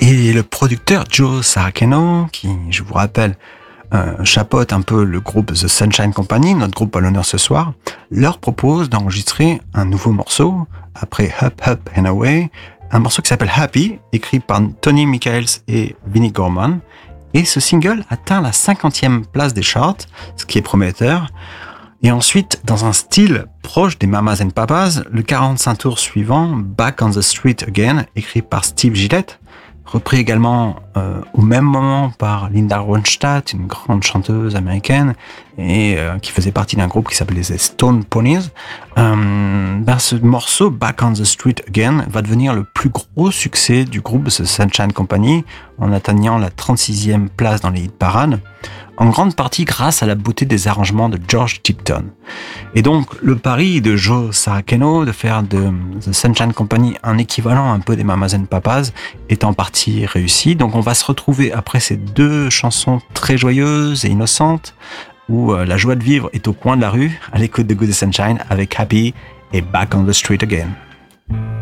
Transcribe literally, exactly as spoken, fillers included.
Et le producteur Joe Saraceno, qui, je vous rappelle, euh, chapeaute un peu le groupe The Sunshine Company, notre groupe à l'honneur ce soir, leur propose d'enregistrer un nouveau morceau, après Up, Up and Away, un morceau qui s'appelle Happy, écrit par Tony Michaels et Vinnie Gorman. Et ce single atteint la cinquantième place des charts, ce qui est prometteur. Et ensuite, dans un style proche des Mamas and Papas, le quarante-cinq tours suivant, Back on the Street Again, écrit par Steve Gillette, repris également euh, au même moment par Linda Ronstadt, une grande chanteuse américaine, et euh, qui faisait partie d'un groupe qui s'appelait les Stone Ponies. Euh, ben ce morceau, Back on the Street Again, va devenir le plus gros succès du groupe The Sunshine Company, en atteignant la trente-sixième place dans les hit parades, en grande partie grâce à la beauté des arrangements de George Tipton. Et donc, le pari de Joe Saraceno de faire de The Sunshine Company un équivalent un peu des Mamas and Papas est en partie réussi. Donc, on va se retrouver après ces deux chansons très joyeuses et innocentes, où euh, la joie de vivre est au coin de la rue, à l'écoute de Good Sunshine avec Happy et Back on the Street Again.